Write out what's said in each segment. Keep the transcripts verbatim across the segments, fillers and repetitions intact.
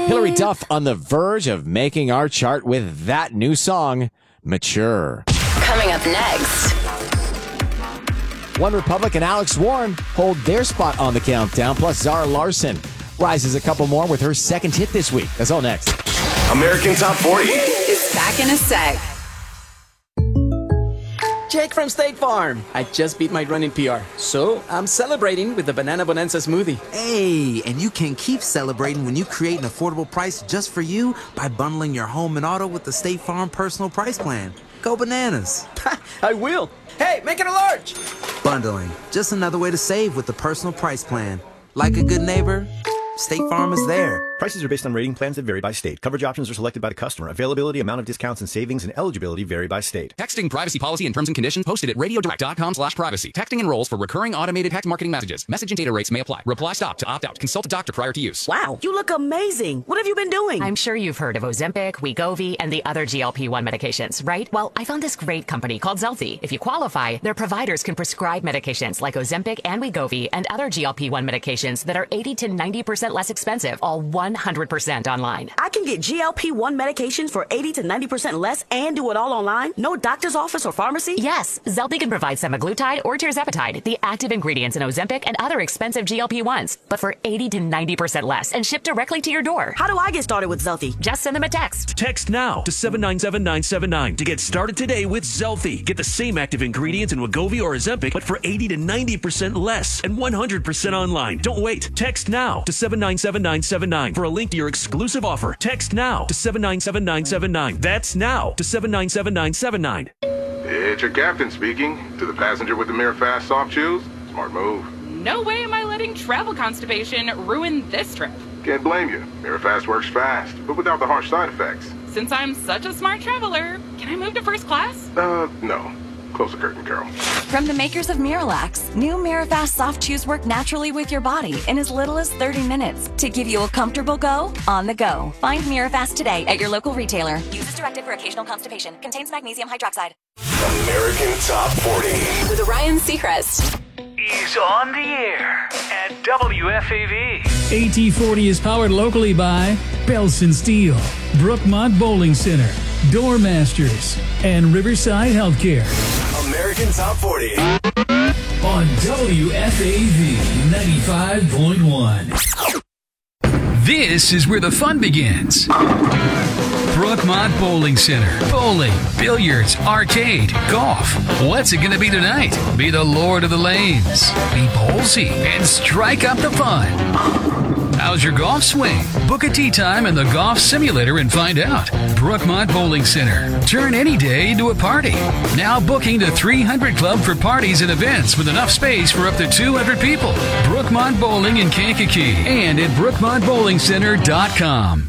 Hilary Duff on the verge of making our chart with that new song, Mature. Coming up next. One Republic and Alex Warren hold their spot on the countdown, plus Zara Larson rises a couple more with her second hit this week. That's all next. American Top forty is back in a sec. Jake from State Farm. I just beat my running P R, so I'm celebrating with the Banana Bonanza smoothie. Hey, and you can keep celebrating when you create an affordable price just for you by bundling your home and auto with the State Farm Personal Price Plan. Go bananas. I will. Hey, make it a large. Bundling, just another way to save with the Personal Price Plan. Like a good neighbor, State Farm is there. Prices are based on rating plans that vary by state. Coverage options are selected by the customer. Availability, amount of discounts and savings, and eligibility vary by state. Texting privacy policy and terms and conditions posted at radiodirect.com slash privacy. Texting enrolls for recurring automated text marketing messages. Message and data rates may apply. Reply stop to opt out. Consult a doctor prior to use. Wow, you look amazing. What have you been doing? I'm sure you've heard of Ozempic, Wegovy, and the other G L P one medications, right? Well, I found this great company called Zelfie. If you qualify, their providers can prescribe medications like Ozempic and Wegovy and other G L P one medications that are eighty to ninety percent less expensive, all one hundred percent online. I can get G L P one medications for eighty to ninety percent less and do it all online? No doctor's office or pharmacy? Yes, Zelfie can provide semaglutide or tirzepatide, the active ingredients in Ozempic and other expensive G L P ones, but for eighty to ninety percent less and shipped directly to your door. How do I get started with Zelfie? Just send them a text. Text now to seven nine seven nine seven nine to get started today with Zelfie. Get the same active ingredients in Wegovy or Ozempic, but for eighty to ninety percent less and one hundred percent online. Don't wait. Text now to seven nine seven nine seven nine for a link to your exclusive offer. Text now to seven nine seven nine seven nine. That's now to seven nine seven nine seven nine. It's your captain speaking. To the passenger with the Mirror Fast soft shoes, smart move. No way am I letting travel constipation ruin this trip. Can't blame you. Mirror Fast works fast, but without the harsh side effects. Since I'm such a smart traveler, can I move to first class? Uh, no. Close the curtain, Carol. From the makers of Miralax, new Mirafast soft chews work naturally with your body in as little as thirty minutes to give you a comfortable go on the go. Find Mirafast today at your local retailer. Use as directed for occasional constipation. Contains magnesium hydroxide. American Top forty with Ryan Seacrest. He's on the air at W F A V. A T forty is powered locally by Belson Steel, Brookmont Bowling Center, Doormasters, and Riverside Healthcare. American Top forty on W F A V ninety-five point one. This is where the fun begins. Brookmont Bowling Center. Bowling, billiards, arcade, golf. What's it going to be tonight? Be the Lord of the Lanes. Be ballsy and strike up the fun. How's your golf swing? Book a tee time in the golf simulator and find out. Brookmont Bowling Center. Turn any day into a party. Now booking the three hundred Club for parties and events with enough space for up to two hundred people. Brookmont Bowling in Kankakee and at brookmont bowling center dot com.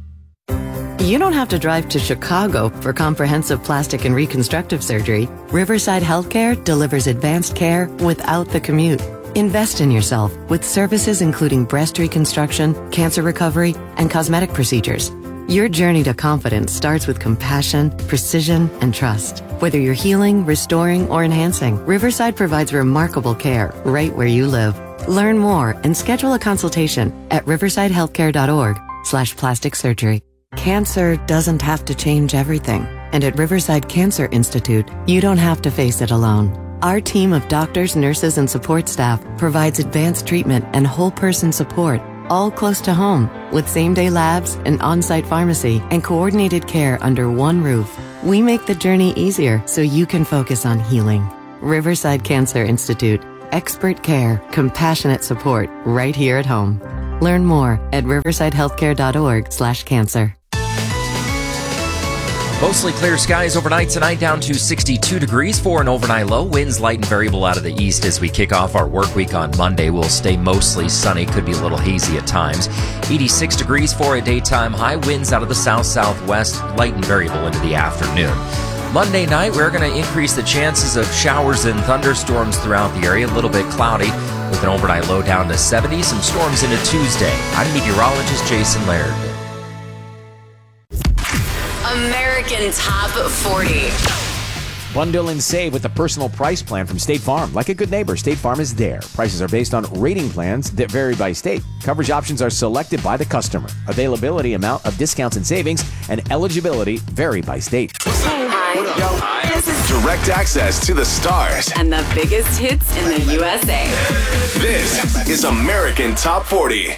You don't have to drive to Chicago for comprehensive plastic and reconstructive surgery. Riverside Healthcare delivers advanced care without the commute. Invest in yourself with services including breast reconstruction, cancer recovery, and cosmetic procedures. Your journey to confidence starts with compassion, precision, and trust. Whether you're healing, restoring, or enhancing, Riverside provides remarkable care right where you live. Learn more and schedule a consultation at riversidehealthcare.org slash plastic surgery. Cancer doesn't have to change everything. And at Riverside Cancer Institute, you don't have to face it alone. Our team of doctors, nurses, and support staff provides advanced treatment and whole person support, all close to home, with same-day labs, an on-site pharmacy, and coordinated care under one roof. We make the journey easier so you can focus on healing. Riverside Cancer Institute. Expert care, compassionate support, right here at home. Learn more at riversidehealthcare.org slash cancer. Mostly clear skies overnight tonight, down to sixty-two degrees for an overnight low. Winds light and variable out of the east as we kick off our work week on Monday. We'll stay mostly sunny, could be a little hazy at times. eighty-six degrees for a daytime high. Winds out of the south-southwest, light and variable into the afternoon. Monday night, we're going to increase the chances of showers and thunderstorms throughout the area. A little bit cloudy with an overnight low down to seventy. Some storms into Tuesday. I'm meteorologist Jason Laird. American Top forty. Bundle and save with the personal price plan from State Farm. Like a good neighbor, State Farm is there. Prices are based on rating plans that vary by state. Coverage options are selected by the customer. Availability, amount of discounts and savings, and eligibility vary by state. Hi. This is Direct access to the stars and the biggest hits in the U S A. This is American Top forty.